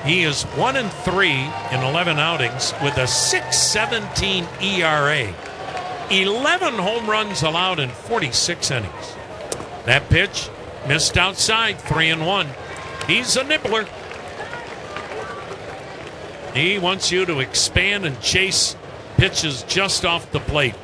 He is 1-3 in 11 outings with a 6.17 ERA. 11 home runs allowed in 46 innings. That pitch missed outside, 3-1. He's a nibbler. He wants you to expand and chase pitches just off the plate.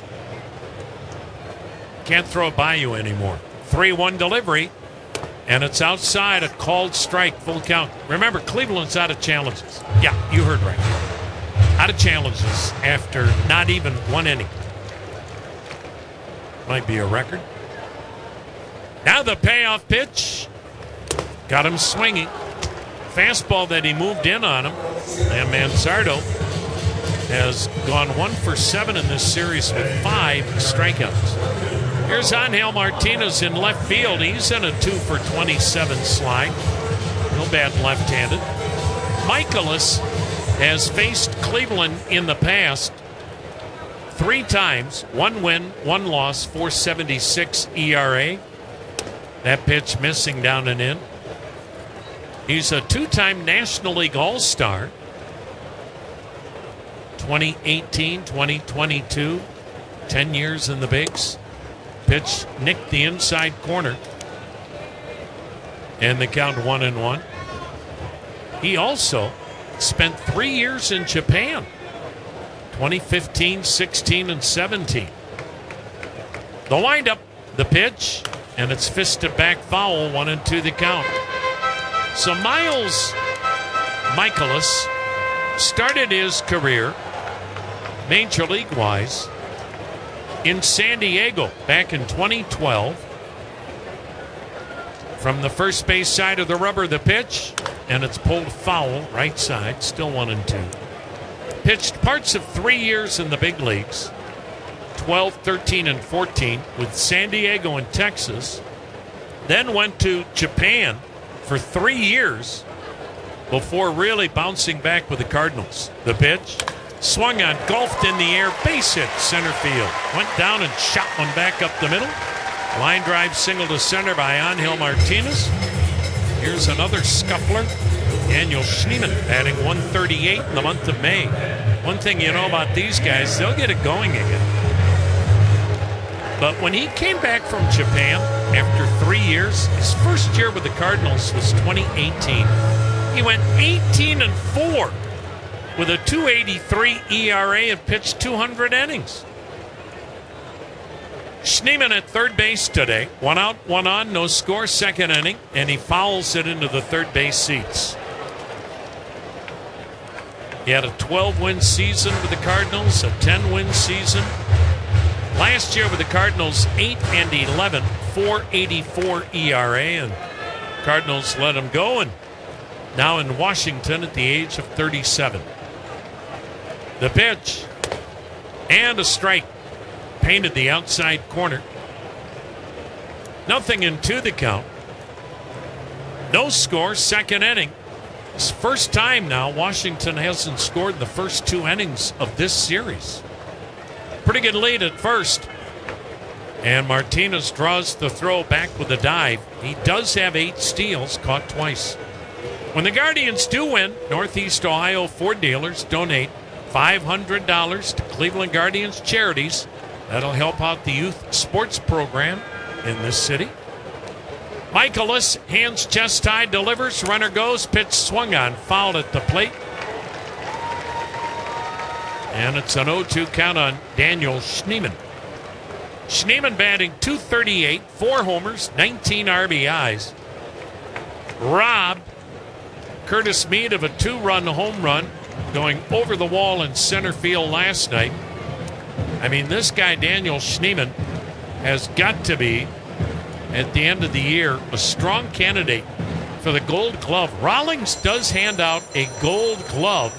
Can't throw it by you anymore. 3-1 delivery. And it's outside, a called strike, full count. Remember, Cleveland's out of challenges. Yeah, you heard right. Out of challenges after not even one inning. Might be a record. Now the payoff pitch. Got him swinging. Fastball that he moved in on him. And Manzardo has gone 1 for 7 in this series with 5 strikeouts. Here's Angel Martinez in left field. He's in a 2 for 27 slide. No bad left-handed. Michaelis has faced Cleveland in the past 3 times. 1 win, 1 loss, 4.76 ERA. That pitch missing down and in. He's a 2-time National League All-Star. 2018, 2022, 10 years in the bigs. Pitch nicked the inside corner. And the count 1-1. He also spent 3 years in Japan. 2015, 16, and 17. The windup, the pitch, and it's fisted back foul, 1-2 the count. So Miles Michaelis started his career Major League-wise in San Diego back in 2012. From the first base side of the rubber, the pitch, and it's pulled foul, right side, still 1-2. Pitched parts of 3 years in the big leagues, 12, 13, and 14 with San Diego and Texas. Then went to Japan for 3 years before really bouncing back with the Cardinals. The pitch, swung on, golfed in the air, base hit, center field. Went down and shot one back up the middle. Line drive single to center by Angel Martinez. Here's another scuffler. Daniel Schneemann batting 138 in the month of May. One thing you know about these guys, they'll get it going again. But when he came back from Japan after 3 years, his first year with the Cardinals was 2018. He went 18-4 with a 2.83 ERA and pitched 200 innings. Schneemann at third base today. 1 out, 1 on, no score, second inning, and he fouls it into the third base seats. He had a 12-win season with the Cardinals, a 10-win season. Last year with the Cardinals, 8-11, 4.84 ERA, and Cardinals let him go, and now in Washington at the age of 37. The pitch, and a strike. Painted the outside corner. 0-2 the count. No score, second inning. It's first time now Washington hasn't scored in the first 2 innings of this series. Pretty good lead at first. And Martinez draws the throw back with a dive. He does have 8 steals, caught twice. When the Guardians do win, Northeast Ohio Ford dealers donate $500 to Cleveland Guardians charities. That'll help out the youth sports program in this city. Michaelis, hands chest high, delivers, runner goes, pitch swung on, fouled at the plate. And it's an 0-2 count on Daniel Schneemann. Schneemann batting .238, 4 homers, 19 RBIs. Robbed Curtis Mead of a 2-run home run going over the wall in center field last night. I mean, this guy, Daniel Schneemann, has got to be, at the end of the year, a strong candidate for the Gold Glove. Rawlings does hand out a Gold Glove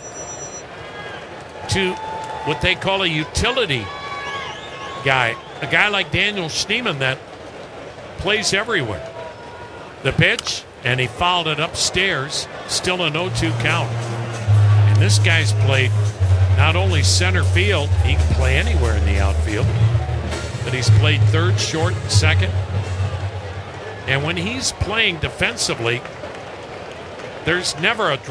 to what they call a utility guy, a guy like Daniel Schneemann that plays everywhere. The pitch, and he fouled it upstairs, still an 0-2 count. And this guy's played not only center field, he can play anywhere in the outfield, but he's played third, short, and second. And when he's playing defensively, there's never a